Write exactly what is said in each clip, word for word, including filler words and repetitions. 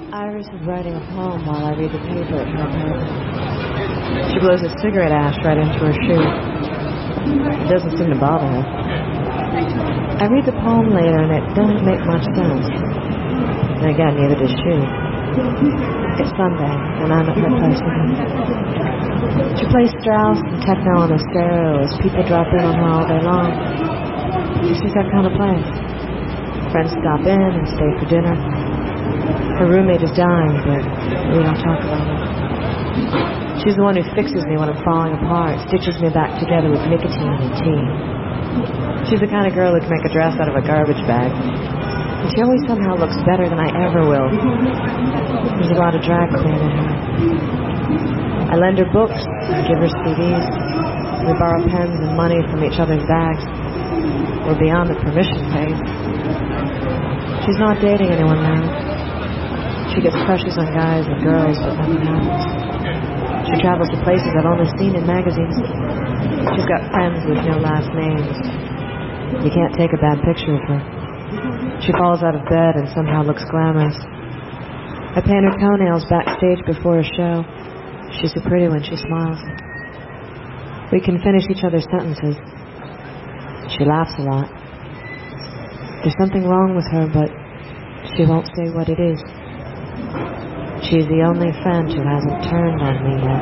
Iris is writing a poem while I read the paper at her apartment. She blows a cigarette ash right into her shoe. It doesn't seem to bother her. I read the poem later and it doesn't make much sense. And again, neither does she. It's Sunday and I'm at her place with her. She plays Strauss and techno on the stereo as people drop in on her all day long. She's that kind of place. Friends stop in and stay for dinner. Her roommate is dying, but we don't talk about it. She's the one who fixes me when I'm falling apart, stitches me back together with nicotine and tea. She's the kind of girl who can make a dress out of a garbage bag. And she always somehow looks better than I ever will. There's a lot of drag queen in her. I lend her books, I give her C Ds. We borrow pens and money from each other's bags. We're beyond the permission phase. She's not dating anyone now. She gets crushes on guys and girls, but nothing happens. She travels to places I've only seen in magazines. She's got friends with no last names. You can't take a bad picture of her. She falls out of bed and somehow looks glamorous. I paint her toenails backstage before a show. She's so pretty when she smiles. We can finish each other's sentences. She laughs a lot. There's something wrong with her, but she won't say what it is. She's the only friend who hasn't turned on me yet.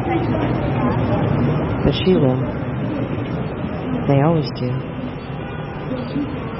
But she will. They always do.